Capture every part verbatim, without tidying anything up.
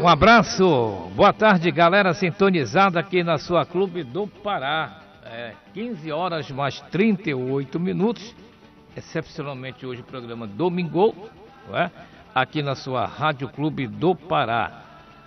Um abraço, boa tarde, galera sintonizada aqui na sua Clube do Pará. É, quinze horas mais trinta e oito minutos, excepcionalmente hoje o programa Domingo, não é? Aqui na sua Rádio Clube do Pará.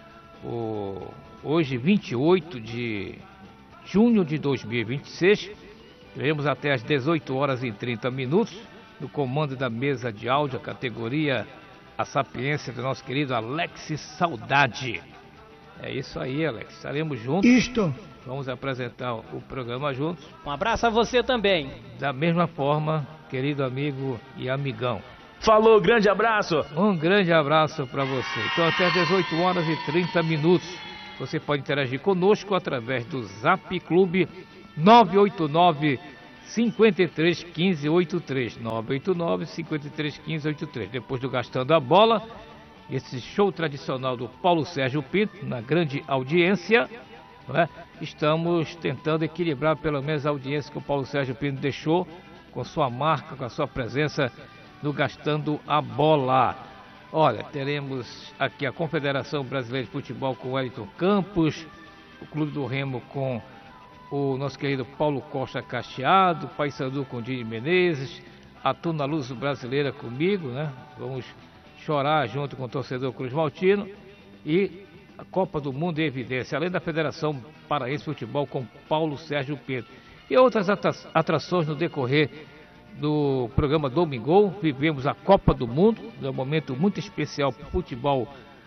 O, hoje, vinte e oito de junho de dois mil e vinte e seis, teremos até às dezoito horas e trinta minutos, no comando da mesa de áudio, a categoria A Sapiência do nosso querido Alex Saudade. É isso aí, Alex. Estaremos juntos. Isto. Vamos apresentar o programa juntos. Um abraço a você também. Da mesma forma, querido amigo e amigão. Falou, grande abraço. Um grande abraço para você. Então, até às dezoito horas e trinta minutos, você pode interagir conosco através do Zap Clube nove oito nove, cinco três, um cinco oito três, nove oito nove, cinco três, um cinco oito três. Depois do Gastando a Bola, esse show tradicional do Paulo Sérgio Pinto, na grande audiência, né? Estamos tentando equilibrar pelo menos a audiência que o Paulo Sérgio Pinto deixou, com sua marca, com a sua presença no Gastando a Bola. Olha, teremos aqui a Confederação Brasileira de Futebol com o Wellington Campos, o Clube do Remo com o nosso querido Paulo Costa Cacheado, Paysandu com Dini Menezes, a Tuna Luz Brasileira comigo, né? Vamos chorar junto com o torcedor Cruz Maltino, e a Copa do Mundo em evidência, além da Federação Paraense de Futebol com Paulo Sérgio Pinto. E outras atrações no decorrer do programa Domingo. Vivemos a Copa do Mundo, é um momento muito especial para o futebol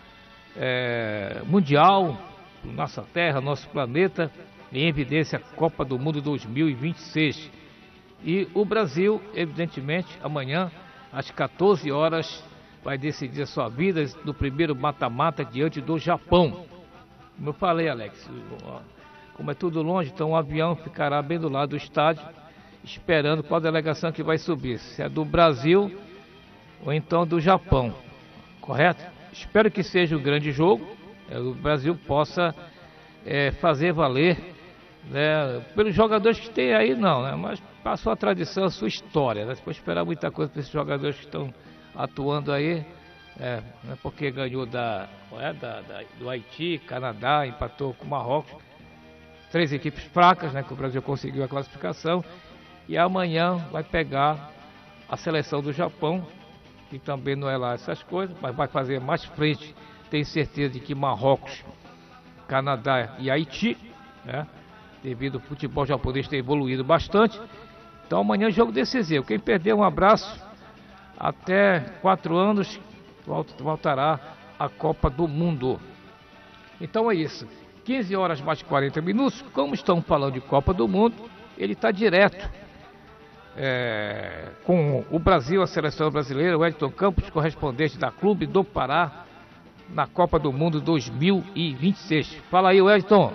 é, mundial, nossa terra, nosso planeta. Em evidência, a Copa do Mundo dois mil e vinte e seis. E o Brasil, evidentemente, amanhã, às quatorze horas, vai decidir a sua vida no primeiro mata-mata diante do Japão. Como eu falei, Alex, como é tudo longe, então o avião ficará bem do lado do estádio, esperando qual delegação que vai subir, se é do Brasil ou então do Japão, correto? Espero que seja um grande jogo, é, o Brasil possa é, fazer valer, né, pelos jogadores que tem aí não, né, mas para a sua tradição, a sua história, né, você pode esperar muita coisa para esses jogadores que estão atuando aí, é, né, porque ganhou da, é, da, da, do Haiti, Canadá, empatou com o Marrocos, três equipes fracas, né, que o Brasil conseguiu a classificação, e amanhã vai pegar a seleção do Japão, que também não é lá essas coisas, mas vai fazer mais frente, tenho certeza de que Marrocos, Canadá e Haiti, né, devido ao futebol japonês ter evoluído bastante. Então amanhã é jogo decisivo, quem perder um abraço, até quatro anos voltará a Copa do Mundo. Então é isso, quinze horas mais quarenta minutos, como estamos falando de Copa do Mundo, ele está direto é, com o Brasil, a seleção brasileira, o Wellington Campos, correspondente da Clube do Pará, na Copa do Mundo dois mil e vinte e seis. Fala aí, Wellington.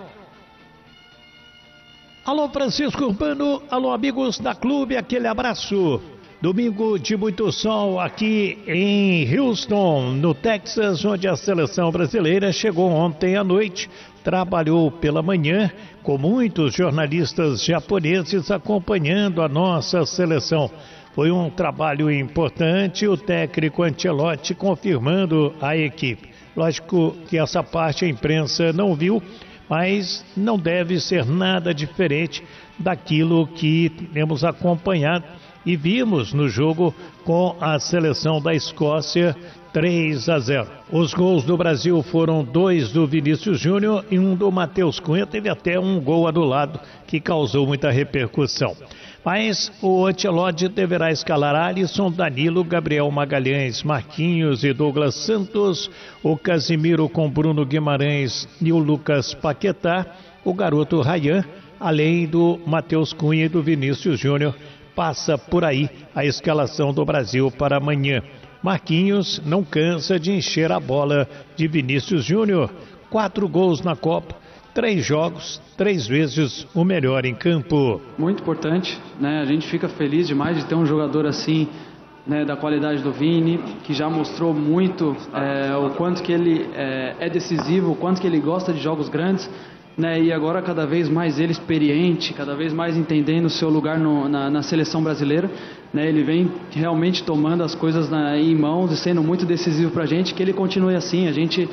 Alô, Francisco Urbano, alô, amigos da Clube, aquele abraço. Domingo de muito sol aqui em Houston, no Texas, onde a seleção brasileira chegou ontem à noite, trabalhou pela manhã com muitos jornalistas japoneses acompanhando a nossa seleção. Foi um trabalho importante, o técnico Ancelotti confirmando a equipe. Lógico que essa parte a imprensa não viu, mas não deve ser nada diferente daquilo que temos acompanhado e vimos no jogo com a seleção da Escócia, três a zero. Os gols do Brasil foram dois do Vinícius Júnior e um do Matheus Cunha. Teve até um gol anulado que causou muita repercussão. Mas o Ancelotti deverá escalar Alisson, Danilo, Gabriel Magalhães, Marquinhos e Douglas Santos, o Casimiro com Bruno Guimarães e o Lucas Paquetá, o garoto Ryan, além do Matheus Cunha e do Vinícius Júnior. Passa por aí a escalação do Brasil para amanhã. Marquinhos não cansa de encher a bola de Vinícius Júnior. Quatro gols na Copa, três jogos, três vezes o melhor em campo. Muito importante, né? A gente fica feliz demais de ter um jogador assim, né, da qualidade do Vini, que já mostrou muito é, o quanto que ele é, é decisivo, o quanto que ele gosta de jogos grandes. Né, e agora cada vez mais ele experiente, cada vez mais entendendo o seu lugar no, na, na seleção brasileira, né, ele vem realmente tomando as coisas na, em mãos e sendo muito decisivo para a gente, que ele continue assim. A gente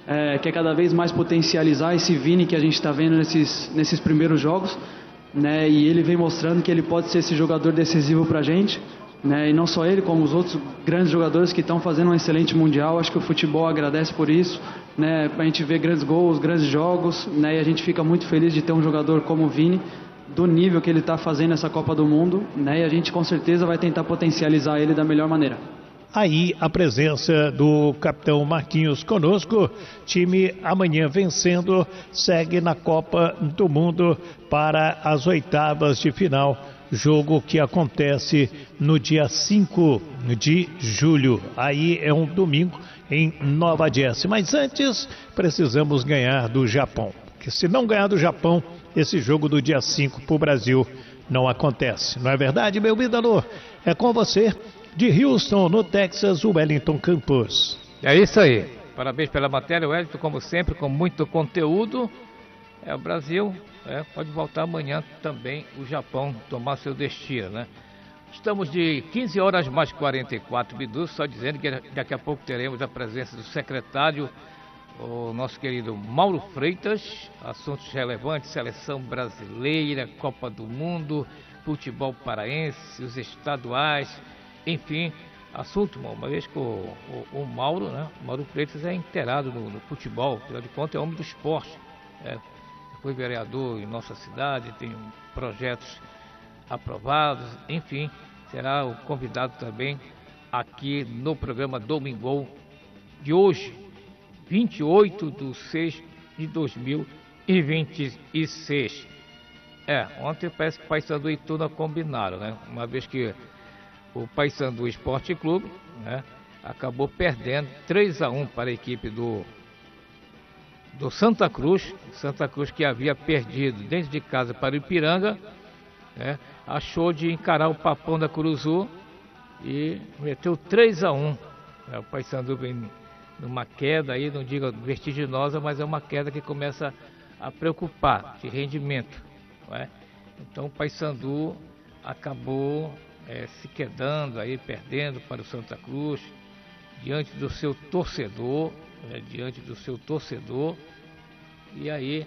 é, quer cada vez mais potencializar esse Vini que a gente está vendo nesses, nesses primeiros jogos, né? E ele vem mostrando que ele pode ser esse jogador decisivo para a gente, né? E não só ele, como os outros grandes jogadores que estão fazendo um excelente Mundial. Acho que o futebol agradece por isso, né? A gente vê grandes gols, grandes jogos, né? E a gente fica muito feliz de ter um jogador como o Vini, do nível que ele está fazendo essa Copa do Mundo, né? E a gente com certeza vai tentar potencializar ele da melhor maneira. Aí a presença do capitão Marquinhos conosco, time amanhã vencendo, segue na Copa do Mundo para as oitavas de final, jogo que acontece no dia cinco de julho, aí é um domingo em Nova Jersey, mas antes precisamos ganhar do Japão, porque se não ganhar do Japão, esse jogo do dia cinco para o Brasil não acontece, não é verdade, meu ídolo? É com você. De Houston, no Texas, o Wellington Campos. É isso aí. Parabéns pela matéria, Wellington, como sempre, com muito conteúdo. É, o Brasil é, pode voltar amanhã também, o Japão tomar seu destino, né? Estamos de quinze horas mais quarenta e quatro minutos, só dizendo que daqui a pouco teremos a presença do secretário, o nosso querido Mauro Freitas, assuntos relevantes, seleção brasileira, Copa do Mundo, futebol paraense, os estaduais. Enfim, assunto, uma vez que o, o, o Mauro, né, o Mauro Freitas é inteirado no, no futebol, afinal de contas é homem do esporte, é, foi vereador em nossa cidade, tem projetos aprovados, enfim, será o convidado também aqui no programa Domingol de hoje, vinte e oito de seis de dois mil e vinte e seis. É, ontem parece que o Paysandu e Ituna combinaram, né, uma vez que o Paysandu Esporte Clube, né, acabou perdendo três a um para a equipe do, do Santa Cruz. Santa Cruz, que havia perdido dentro de casa para o Ipiranga, né, achou de encarar o Papão da Curuzu e meteu três a um. É, o Paysandu vem numa queda aí, não digo vertiginosa, mas é uma queda que começa a preocupar de rendimento, não é? Então o Paysandu acabou É, se quedando aí, perdendo para o Santa Cruz, diante do seu torcedor, é, diante do seu torcedor, e aí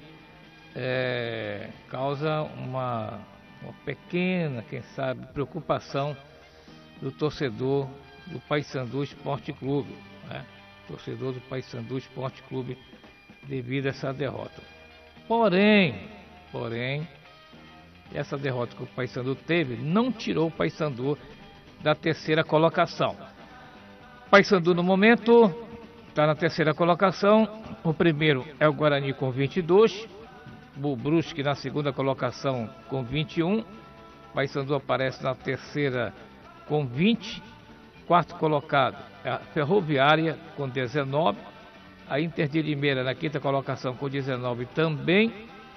é, causa uma, uma pequena, quem sabe, preocupação do torcedor do Paysandu Esporte Clube, né? Torcedor do Paysandu Esporte Clube, devido a essa derrota. Porém, porém, essa derrota que o Paysandu teve não tirou o Paysandu da terceira colocação. Paysandu no momento está na terceira colocação. O primeiro é o Guarani com vinte e dois, o Brusque na segunda colocação com vinte e um. Paysandu aparece na terceira com vinte. Quarto colocado é a Ferroviária com dezenove. A Inter de Limeira na quinta colocação com dezenove também.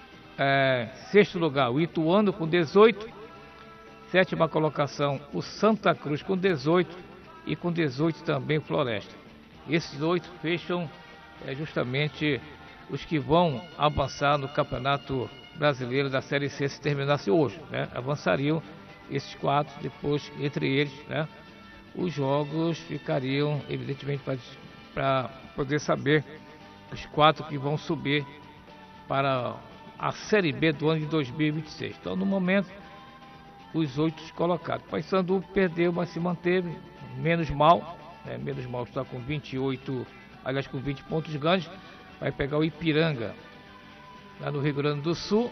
É, sexto lugar, o Ituano com dezoito. Sétima colocação, o Santa Cruz com dezoito. E com dezoito também o Floresta. Esses oito fecham é, justamente os que vão avançar no Campeonato Brasileiro da Série C se terminasse hoje, né? Avançariam esses quatro, depois entre eles, né, os jogos ficariam evidentemente para poder saber os quatro que vão subir para a Série B do ano de dois mil e vinte e seis. Então, no momento, os oito colocados. Paysandu perdeu, mas se manteve, menos mal, né? Menos mal está com vinte e oito, aliás, com vinte pontos ganhos. Vai pegar o Ipiranga, lá no Rio Grande do Sul,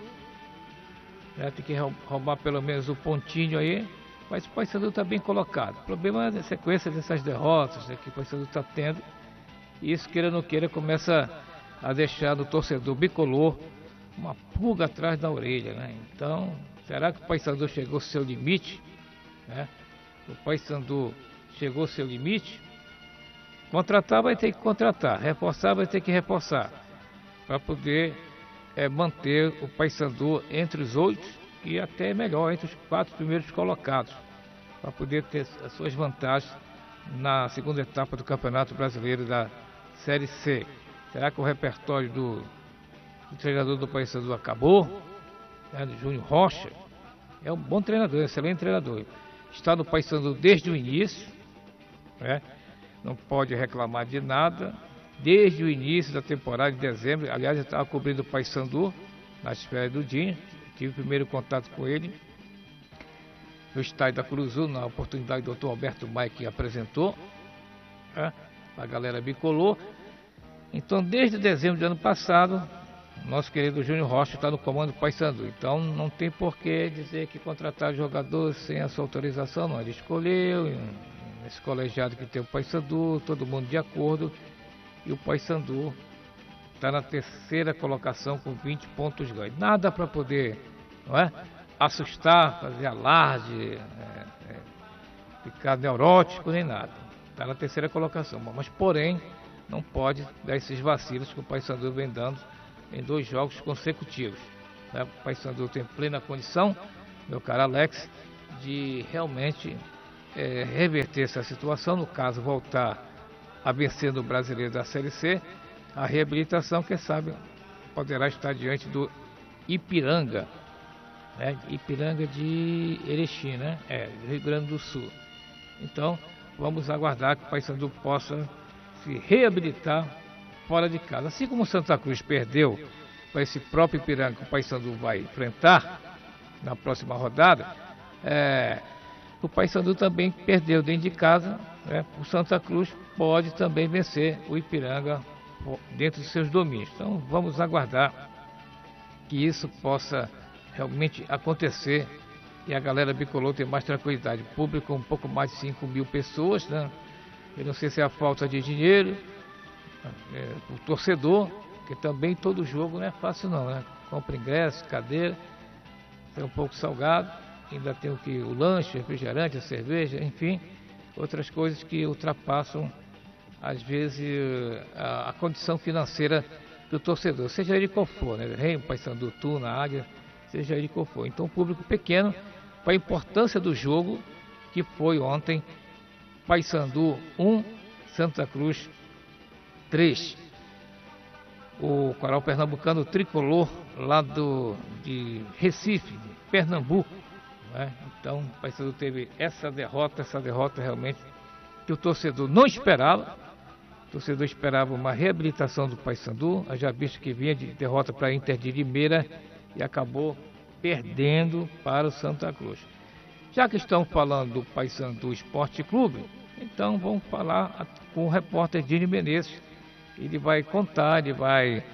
né? Tem que roubar pelo menos o pontinho aí, mas o Paysandu está bem colocado. O problema é a sequência dessas derrotas, né, que o Paysandu está tendo, e isso, queira ou não queira, começa a deixar no torcedor bicolor uma pulga atrás da orelha, né? Então, será que o Paysandu chegou ao seu limite, né? O Paysandu chegou ao seu limite? Contratar vai ter que contratar, reforçar vai ter que reforçar, para poder é, manter o Paysandu entre os oito e até melhor, entre os quatro primeiros colocados, para poder ter as suas vantagens na segunda etapa do Campeonato Brasileiro da Série C. Será que o repertório do O treinador do Paysandu acabou, né, do Júnior Rocha? É um bom treinador, um excelente treinador. Está no Paysandu desde o início, né? Não pode reclamar de nada, desde o início da temporada de dezembro. Aliás, eu estava cobrindo o Paysandu nas férias do Dinho, tive o primeiro contato com ele no estádio da Curuzu, na oportunidade do doutor Alberto Maia, que apresentou, né, a galera bicolor. Então, desde dezembro do ano passado, nosso querido Júnior Rocha está no comando do Paysandu. Então, não tem por que dizer que contratar jogador sem a sua autorização, não. Ele escolheu, esse colegiado que tem o Paysandu, todo mundo de acordo, e o Paysandu está na terceira colocação com vinte pontos ganhos. Nada para poder, não é, assustar, fazer alarde, é, é, ficar neurótico, nem nada. Está na terceira colocação, mas porém não pode dar esses vacilos que o Paysandu vem dando em dois jogos consecutivos, né? O Paysandu tem plena condição, meu caro Alex, de realmente é, reverter essa situação, no caso voltar a vencer no Brasileiro da Série C, a reabilitação, quem sabe, poderá estar diante do Ipiranga, né? Ipiranga de Erechim, né? É, Rio Grande do Sul. Então, vamos aguardar que o Paysandu possa se reabilitar fora de casa. Assim como o Santa Cruz perdeu para esse próprio Ipiranga que o Paysandu vai enfrentar na próxima rodada, é, o Paysandu também perdeu dentro de casa, né? O Santa Cruz pode também vencer o Ipiranga dentro de seus domínios. Então, vamos aguardar que isso possa realmente acontecer e a galera bicolor ter mais tranquilidade. Público um pouco mais de cinco mil pessoas, né? Eu não sei se é a falta de dinheiro, é, o torcedor, que também todo jogo não é fácil não, né? Compra ingresso, cadeira, é um pouco salgado, ainda tem o que o lanche, o refrigerante, a cerveja, enfim, outras coisas que ultrapassam às vezes a, a condição financeira do torcedor, seja ele qual for, né? Remo, Paysandu, Tuna, Águia, seja ele qual for. Então, público pequeno, para a importância do jogo que foi ontem, Paysandu um, Santa Cruz três. O coral pernambucano tricolor lá do, de Recife, de Pernambuco, né? Então, o Paysandu teve essa derrota, essa derrota realmente que o torcedor não esperava. O torcedor esperava uma reabilitação do Paysandu, já visto que vinha de derrota para a Inter de Limeira e acabou perdendo para o Santa Cruz. Já que estão falando do Paysandu Esporte Clube, então vamos falar com o repórter Dini Menezes. Ele vai contar, ele vai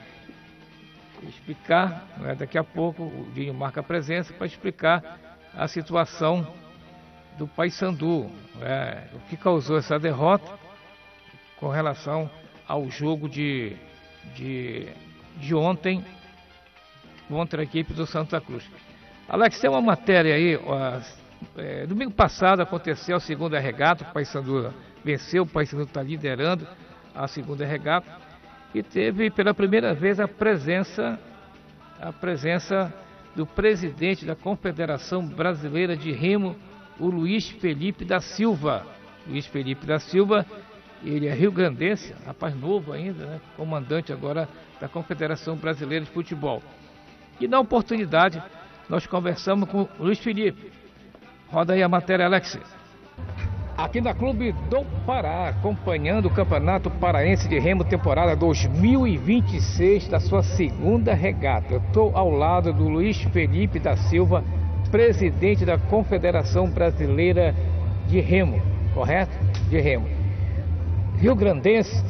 explicar, né? Daqui a pouco o Dini marca a presença para explicar a situação do Paysandu, né? O que causou essa derrota com relação ao jogo de, de, de ontem contra a equipe do Santa Cruz. Alex, tem uma matéria aí, ó, é, domingo passado aconteceu a segunda regata, o Paysandu venceu, o Paysandu está liderando a segunda regata e teve pela primeira vez a presença, a presença do presidente da Confederação Brasileira de Remo, o Luiz Felipe da Silva. Luiz Felipe da Silva, ele é rio-grandense, rapaz novo ainda, né? Comandante agora da Confederação Brasileira de Futebol. E na oportunidade, nós conversamos com o Luiz Felipe. Roda aí a matéria, Alex. Aqui na Clube do Pará, acompanhando o Campeonato Paraense de Remo, temporada dois mil e vinte e seis, da sua segunda regata. Eu estou ao lado do Luiz Felipe da Silva, presidente da Confederação Brasileira de Remo, correto? De Remo. Rio-grandense,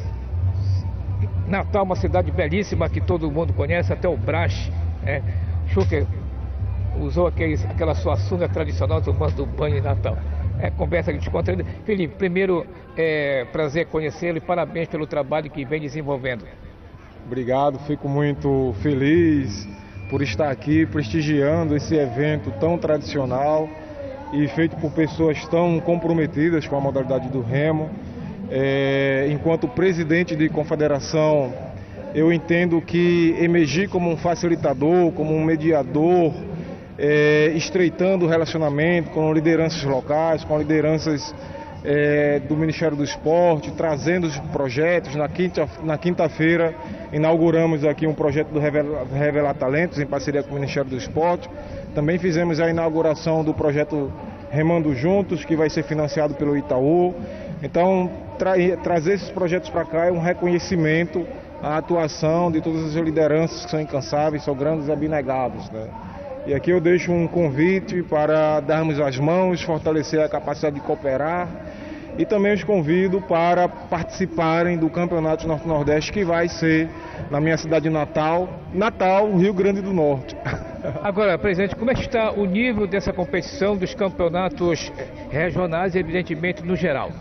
Natal, uma cidade belíssima que todo mundo conhece, até o Brás, né? Schuker usou aqueles, aquela sua sunga tradicional tomando banho em Natal. É, conversa descontraída. Felipe, primeiro, é prazer conhecê-lo e parabéns pelo trabalho que vem desenvolvendo. Obrigado, fico muito feliz por estar aqui prestigiando esse evento tão tradicional e feito por pessoas tão comprometidas com a modalidade do remo. É, enquanto presidente de confederação, eu entendo que emergir como um facilitador, como um mediador, é, estreitando o relacionamento com lideranças locais, com lideranças é, do Ministério do Esporte, trazendo os projetos. Na quinta, na quinta-feira inauguramos aqui um projeto do Revela, Revela Talentos em parceria com o Ministério do Esporte. Também fizemos a inauguração do projeto Remando Juntos, que vai ser financiado pelo Itaú. Então, tra trazer esses projetos para cá é um reconhecimento à atuação de todas as lideranças que são incansáveis, são grandes e abnegados, né? E aqui eu deixo um convite para darmos as mãos, fortalecer a capacidade de cooperar, e também os convido para participarem do Campeonato Norte-Nordeste, que vai ser na minha cidade natal, Natal, Rio Grande do Norte. Agora, presidente, como é que está o nível dessa competição dos campeonatos regionais e, evidentemente, no geral?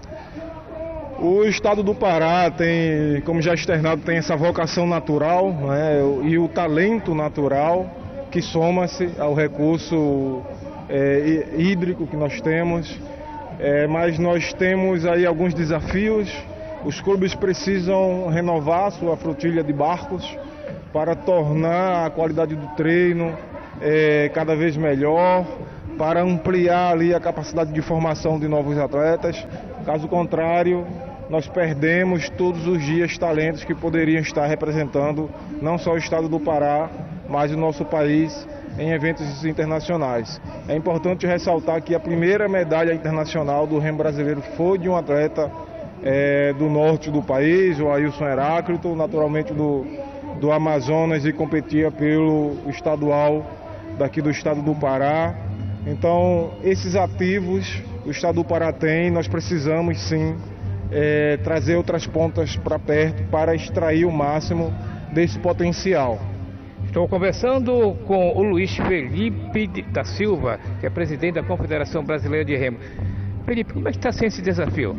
O estado do Pará tem, como já externado, tem essa vocação natural, né, e o talento natural que soma-se ao recurso é, hídrico que nós temos. É, mas nós temos aí alguns desafios. Os clubes precisam renovar sua flotilha de barcos para tornar a qualidade do treino é, cada vez melhor, para ampliar ali a capacidade de formação de novos atletas. Caso contrário, nós perdemos todos os dias talentos que poderiam estar representando não só o estado do Pará, mas o nosso país em eventos internacionais. É importante ressaltar que a primeira medalha internacional do remo brasileiro foi de um atleta é, do norte do país, o Ailson Heráclito, naturalmente do, do Amazonas, e competia pelo estadual daqui do estado do Pará. Então, esses ativos o estado do Pará tem, nós precisamos sim é, trazer outras pontas para perto para extrair o máximo desse potencial. Estou conversando com o Luiz Felipe da Silva, que é presidente da Confederação Brasileira de Remo. Felipe, como é que está sendo esse desafio?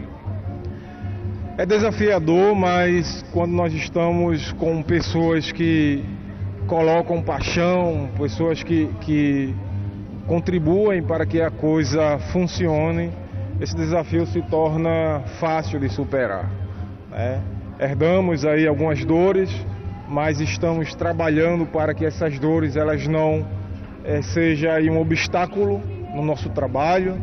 É desafiador, mas quando nós estamos com pessoas que colocam paixão, pessoas que, que contribuem para que a coisa funcione, esse desafio se torna fácil de superar, né? Herdamos aí algumas dores, mas estamos trabalhando para que essas dores elas não é, sejam aí um obstáculo no nosso trabalho.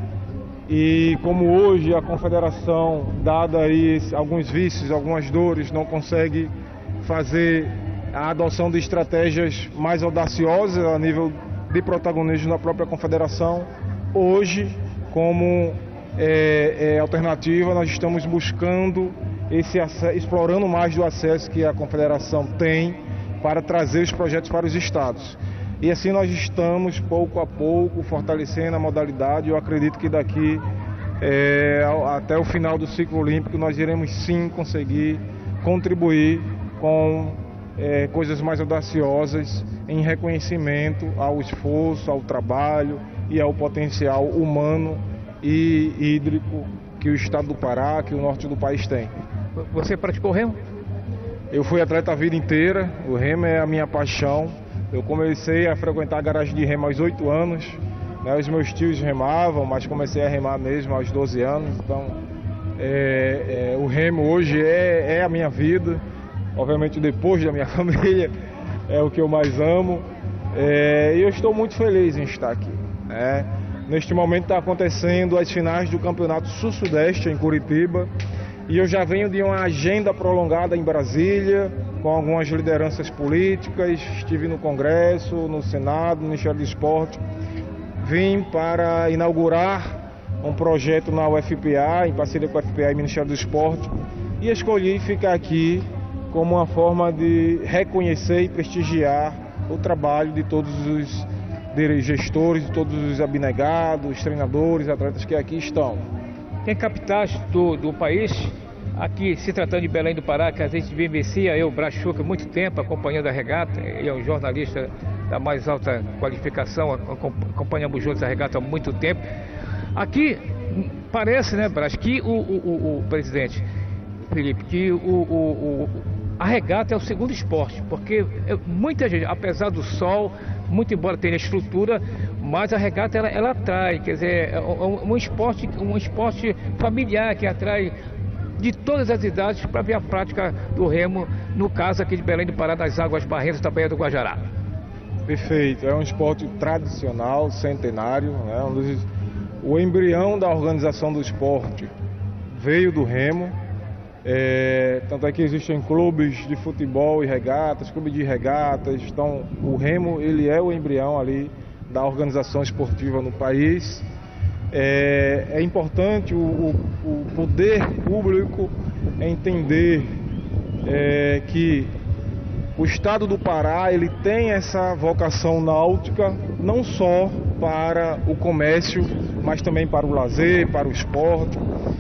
E como hoje a confederação, dada aí alguns vícios, algumas dores, não consegue fazer a adoção de estratégias mais audaciosas a nível de protagonismo na própria confederação, hoje, como é, é, alternativa, nós estamos buscando esse explorando mais do acesso que a confederação tem para trazer os projetos para os estados. E assim nós estamos, pouco a pouco, fortalecendo a modalidade. Eu acredito que daqui é, até o final do ciclo olímpico nós iremos sim conseguir contribuir com é, coisas mais audaciosas em reconhecimento ao esforço, ao trabalho e ao potencial humano e hídrico que o estado do Pará, que o norte do país tem. Você praticou remo? Eu fui atleta a vida inteira, o remo é a minha paixão. Eu comecei a frequentar a garagem de remo aos oito anos, né? Os meus tios remavam, mas comecei a remar mesmo aos doze anos. Então, é, é, o remo hoje é, é a minha vida. Obviamente, depois da minha família, é o que eu mais amo. É, e eu estou muito feliz em estar aqui, né? Neste momento está acontecendo as finais do Campeonato Sul-Sudeste em Curitiba. E eu já venho de uma agenda prolongada em Brasília, com algumas lideranças políticas. Estive no Congresso, no Senado, no Ministério do Esporte. Vim para inaugurar um projeto na U F P A, em parceria com a U F P A e Ministério do Esporte. E escolhi ficar aqui como uma forma de reconhecer e prestigiar o trabalho de todos os gestores, de todos os abnegados, treinadores, atletas que aqui estão. Tem capitais do, do país, aqui se tratando de Belém do Pará, que a gente vivencia, eu, Brachuca, há muito tempo acompanhando a regata, ele é um jornalista da mais alta qualificação, acompanhamos juntos a regata há muito tempo. Aqui, parece, né, Brás, que o, o, o, o presidente, Felipe, que o, o, o, a regata é o segundo esporte, porque muita gente, apesar do sol, muito embora tenha estrutura, mas a regata ela, ela atrai, quer dizer, é um, um, esporte, um esporte familiar que atrai de todas as idades para ver a prática do remo, no caso aqui de Belém do Pará, das águas barrentas da Baía do Guajará. Perfeito, é um esporte tradicional, centenário, né? Um dos, o embrião da organização do esporte veio do remo. É, tanto é que existem clubes de futebol e regatas, clubes de regatas. Então, o remo ele é o embrião ali da organização esportiva no país. É, é importante o, o, o poder público entender é, que o estado do Pará ele tem essa vocação náutica não só para o comércio, mas também para o lazer, para o esporte.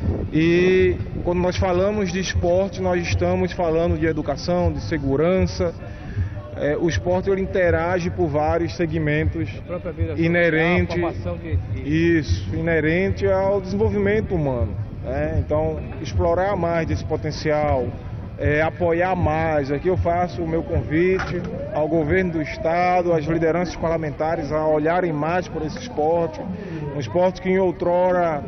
E quando nós falamos de esporte, nós estamos falando de educação, de segurança. É, o esporte ele interage por vários segmentos inerente, de, de... isso, inerente ao desenvolvimento humano. Né? Então, explorar mais desse potencial, é, apoiar mais. Aqui eu faço o meu convite ao governo do estado, às lideranças parlamentares a olharem mais por esse esporte, um esporte que em outrora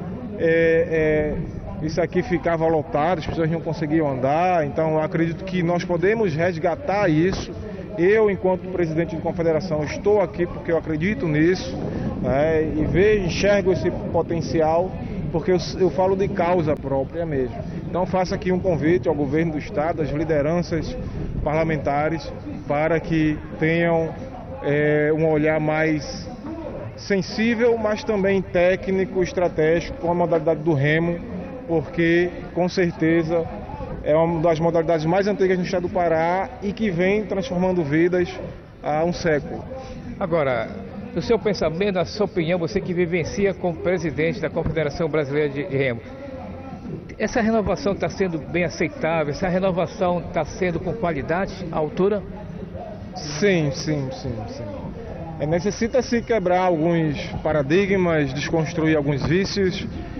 é, é, isso aqui ficava lotado, as pessoas não conseguiam andar. Então, eu acredito que nós podemos resgatar isso. Eu, enquanto presidente de confederação, estou aqui porque eu acredito nisso, né, e vejo, enxergo esse potencial, porque eu, eu falo de causa própria mesmo. Então faço aqui um convite ao governo do estado, às lideranças parlamentares, para que tenham é, um olhar mais sensível, mas também técnico, estratégico, com a modalidade do remo, porque com certeza é uma das modalidades mais antigas no estado do Pará e que vem transformando vidas há um século. Agora, no seu pensamento, na sua opinião, você que vivencia como presidente da Confederação Brasileira de Remo, essa renovação está sendo bem aceitável? Essa renovação está sendo com qualidade, à altura? Sim, sim, sim, sim. É, necessita-se quebrar alguns paradigmas, desconstruir alguns vícios,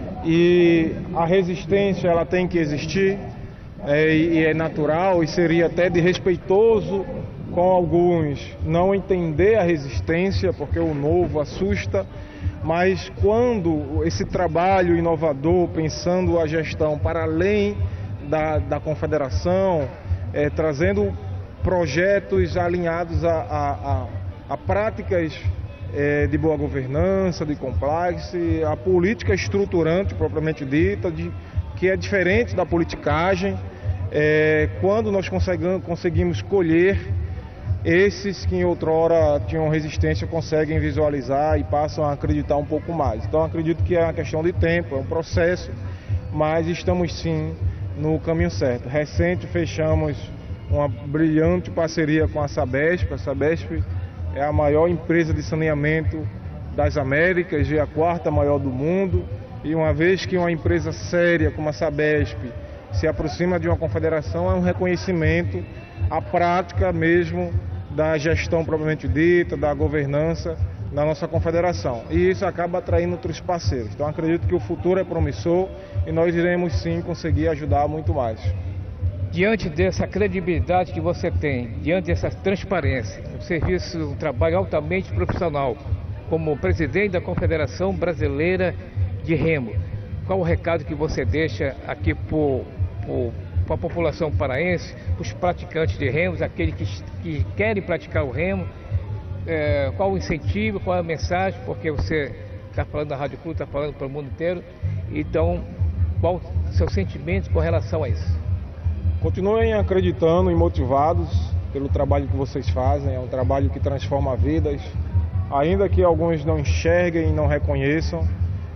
e a resistência ela tem que existir. É, e é natural e seria até desrespeitoso com alguns não entender a resistência, porque o novo assusta, mas quando esse trabalho inovador, pensando a gestão para além da, da confederação, é, trazendo projetos alinhados a, a, a, a práticas é, de boa governança, de compliance, a política estruturante propriamente dita, de, que é diferente da politicagem. É, quando nós conseguimos, conseguimos colher, esses que em outrora tinham resistência conseguem visualizar e passam a acreditar um pouco mais. Então acredito que é uma questão de tempo, é um processo, mas estamos sim no caminho certo. Recente fechamos uma brilhante parceria com a Sabesp. A Sabesp é a maior empresa de saneamento das Américas e a quarta maior do mundo. E uma vez que uma empresa séria como a Sabesp se aproxima de uma confederação, é um reconhecimento à prática mesmo da gestão propriamente dita, da governança na nossa confederação. E isso acaba atraindo outros parceiros. Então acredito que o futuro é promissor e nós iremos sim conseguir ajudar muito mais. Diante dessa credibilidade que você tem, diante dessa transparência, um serviço, um trabalho altamente profissional, como presidente da Confederação Brasileira de Remo, qual o recado que você deixa aqui para a população paraense, para os praticantes de remos, aqueles que, que querem praticar o remo? É, qual o incentivo, qual a mensagem? Porque você está falando da Rádio Clube, está falando para o mundo inteiro. Então, qual o seu sentimento com relação a isso? Continuem acreditando e motivados pelo trabalho que vocês fazem. É um trabalho que transforma vidas, ainda que alguns não enxerguem e não reconheçam.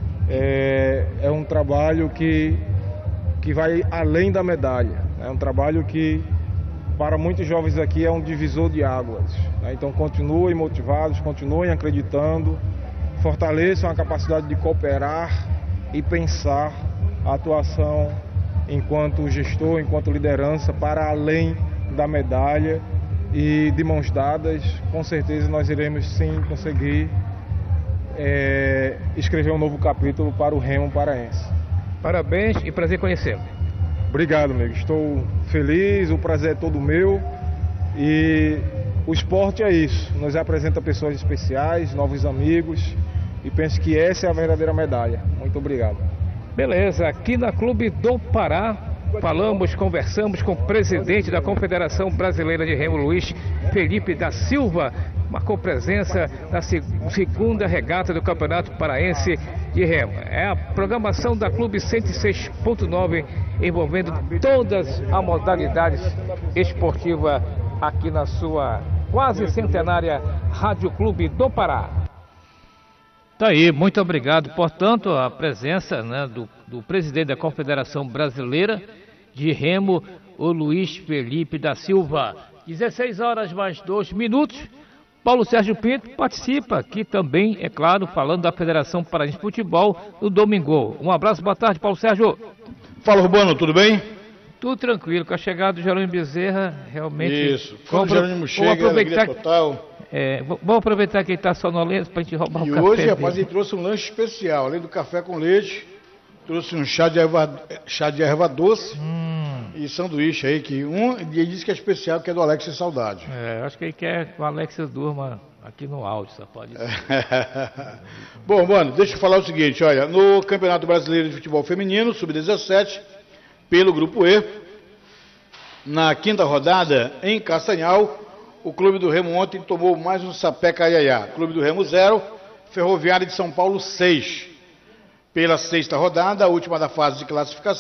É, é um trabalho que, que vai além da medalha. É um trabalho que, para muitos jovens aqui, é um divisor de águas. Né? Então, continuem motivados, continuem acreditando, fortaleçam a capacidade de cooperar e pensar a atuação enquanto gestor, enquanto liderança, para além da medalha. E, de mãos dadas, com certeza nós iremos sim conseguir É, escrever um novo capítulo para o remo paraense. Parabéns e prazer conhecê-lo. Obrigado, amigo. Estou feliz, o prazer é todo meu. E o esporte é isso. Nos apresenta pessoas especiais, novos amigos. E penso que essa é a verdadeira medalha. Muito obrigado. Beleza, aqui na Clube do Pará, falamos, conversamos com o presidente da Confederação Brasileira de Remo, Luiz Felipe da Silva. Marcou presença na segunda regata do Campeonato Paraense de Remo. É a programação da Clube cento e seis ponto nove, envolvendo todas as modalidades esportivas aqui na sua quase centenária Rádio Clube do Pará. Tá aí, muito obrigado. Portanto, a presença, né, do, do presidente da Confederação Brasileira de Remo, o Luiz Felipe da Silva. dezesseis horas mais dois minutos. Paulo Sérgio Pinto participa aqui também, é claro, falando da Federação Paraense de Futebol no domingo. Um abraço, boa tarde, Paulo Sérgio. Fala, Urbano, tudo bem? Tudo tranquilo, com a chegada do Jerônimo Bezerra, realmente... Isso, quando o Jerônimo chega, aproveitar, alegria total. É, vamos aproveitar que ele está sonolento para a gente roubar e o café. E hoje, dele. rapaz, ele trouxe um lanche especial, além do café com leite, trouxe um chá de erva, chá de erva doce hum. e sanduíche aí, que um, ele disse que é especial, que é do Alex e Saudade. É, acho que ele quer que o Alex durma aqui no áudio, só pode ser. Bom, mano, deixa eu falar o seguinte, olha, no Campeonato Brasileiro de Futebol Feminino, sub dezessete, pelo Grupo E, na quinta rodada, em Castanhal, o Clube do Remo ontem tomou mais um sapé caiaiá. Clube do Remo zero, Ferroviária de São Paulo seis. Pela sexta rodada, a última da fase de classificação.